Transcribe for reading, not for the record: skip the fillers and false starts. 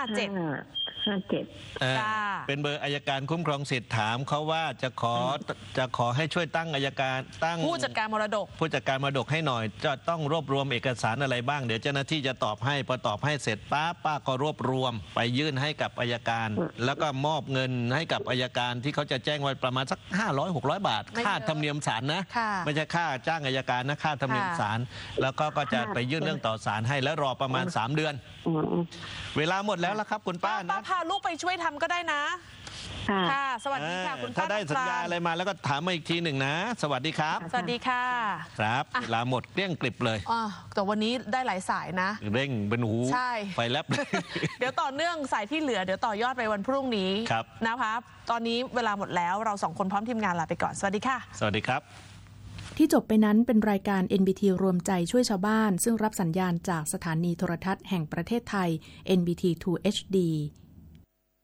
เป็นเบอร์อัยการคุ้มครองสิทธิ์ถามเขาว่าจะขอให้ช่วยตั้งอัยการตั้งผู้จัดการมรดกให้หน่อยจะต้องรวบรวมเอกสารอะไรบ้างเดี๋ยวเจ้าหน้าที่จะตอบให้พอตอบให้เสร็จป้าก็รวบรวมไปยื่นให้กับอัยการแล้วก็มอบเงินให้กับอัยการที่เขาจะแจ้งไว้ประมาณสัก500-600 บาทค่าธรรมเนียมศาลนะไม่ใช่ค่าจ้างอัยการนะค่าธรรมเนียมศาลแล้วก็จะไปยื่นเรื่องต่อศาลให้แล้วรอประมาณ3 เดือนเวลาหมดแล้วละครับคุณป้านะพาลูกไปช่วยทำก็ได้นะค่ะสวัสดีค่ะคุณป้าถ้าได้สัญญาอะไรมาแล้วก็ถามมาอีกทีหนึ่งนะสวัสดีครับสวัสดีค่ะครับเวลาหมดเกลี้ยงกลิบเลยแต่วันนี้ได้หลายสายนะเร่งเป็นหูไฟแลบเดี๋ยวต่อเนื่องสายที่เหลือเดี๋ยวต่อยอดไปวันพรุ่งนี้นะคะตอนนี้เวลาหมดแล้วเรา2 คนพร้อมทีมงานลาไปก่อนสวัสดีค่ะสวัสดีครับที่จบไปนั้นเป็นรายการ NBT รวมใจช่วยชาวบ้านซึ่งรับสัญญาณจากสถานีโทรทัศน์แห่งประเทศไทย NBT 2 HD